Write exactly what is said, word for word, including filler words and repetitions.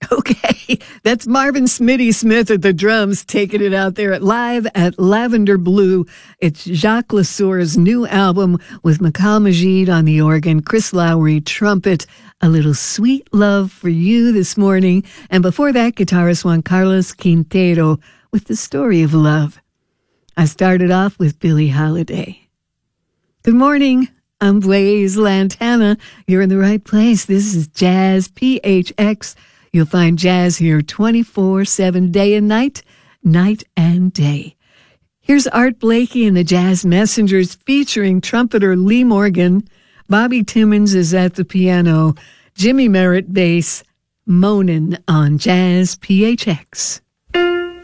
Okay, that's Marvin Smitty Smith at the drums, taking it out there at live at Lavender Blue. It's Jacques Lesour's new album with Makal Majid on the organ, Chris Lowry trumpet. A little sweet love for you this morning. And before that, guitarist Juan Carlos Quintero with The Story of Love. I started off with Billie Holiday. Good morning. I'm Blaze Lantana. You're in the right place. This is Jazz P H X. You'll find jazz here twenty-four seven, day and night, night and day. Here's Art Blakey and the Jazz Messengers featuring trumpeter Lee Morgan. Bobby Timmons is at the piano. Jimmy Merritt bass. Moanin' on Jazz P H X.